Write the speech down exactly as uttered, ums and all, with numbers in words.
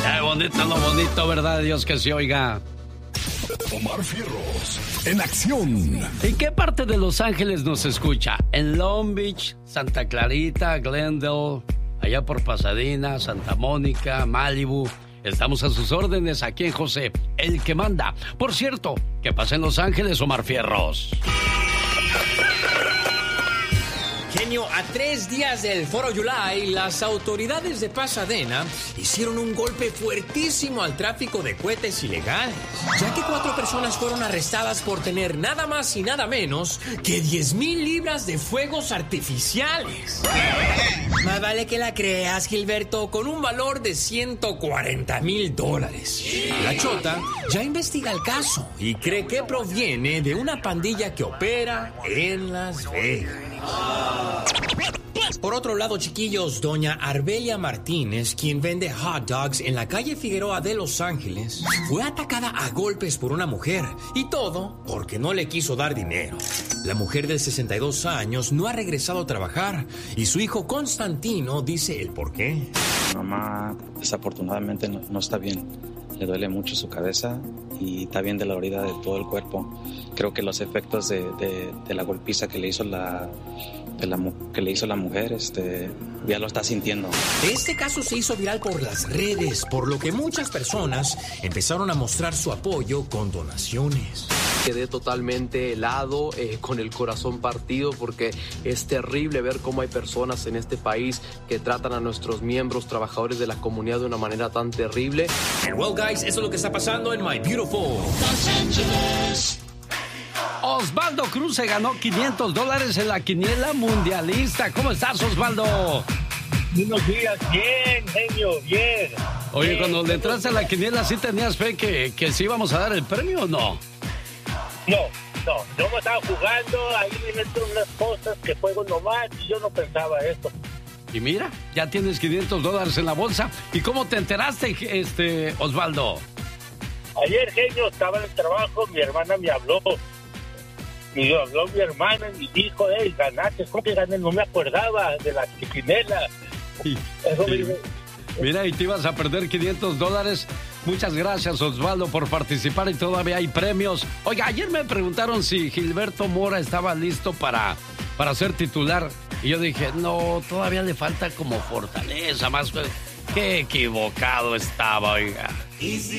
Qué bonito, lo bonito, ¿verdad? Dios que se oiga. Omar Fierros, en acción. ¿En qué parte de Los Ángeles nos escucha? ¿En Long Beach, Santa Clarita, Glendale, allá por Pasadena, Santa Mónica, Malibu? Estamos a sus órdenes aquí en José, el que manda. Por cierto, ¿qué pasa en Los Ángeles, Omar Fierros? Genio, a tres días del Foro July, las autoridades de Pasadena hicieron un golpe fuertísimo al tráfico de cohetes ilegales, ya que cuatro personas fueron arrestadas por tener nada más y nada menos que diez mil libras de fuegos artificiales. Más vale que la creas, Gilberto, con un valor de ciento cuarenta mil dólares. La chota ya investiga el caso y cree que proviene de una pandilla que opera en Las Vegas. Por otro lado, chiquillos, doña Arbelia Martínez, quien vende hot dogs en la calle Figueroa de Los Ángeles, fue atacada a golpes por una mujer, y todo porque no le quiso dar dinero. La mujer de sesenta y dos años no ha regresado a trabajar, y su hijo Constantino dice el porqué. Mi mamá desafortunadamente no, no está bien. Le duele mucho su cabeza y está bien de la herida de todo el cuerpo. Creo que los efectos de, de, de la golpiza que le hizo la, de la que le hizo la mujer, este, ya lo está sintiendo. Este caso se hizo viral por las redes, por lo que muchas personas empezaron a mostrar su apoyo con donaciones. Quedé totalmente helado, eh, con el corazón partido, porque es terrible ver cómo hay personas en este país que tratan a nuestros miembros, trabajadores de la comunidad, de una manera tan terrible. And well, guys, eso es lo que está pasando en My Beautiful Los Angeles. Osvaldo Cruz se ganó quinientos dólares en la quiniela mundialista. ¿Cómo estás, Osvaldo? Buenos días, bien, genio, bien. Oye, bien. Cuando le entraste a la quiniela, ¿sí tenías fe que, que sí íbamos a dar el premio o no? No, no, yo me estaba jugando, ahí me meto unas cosas que juego nomás y yo no pensaba esto. Y mira, ya tienes quinientos dólares en la bolsa. ¿Y cómo te enteraste, este, Osvaldo? Ayer, genio, estaba en el trabajo, mi hermana me habló. Y me habló mi hermana y dijo, hey, ganaste. ¿Cómo que gané? No me acordaba de la quinela. Y, Eso y, me... Mira, y te ibas a perder quinientos dólares. Muchas gracias, Osvaldo, por participar y todavía hay premios. Oiga, ayer me preguntaron si Gilberto Mora estaba listo para, para ser titular. Y yo dije, no, todavía le falta como fortaleza, más... Qué equivocado estaba, oiga.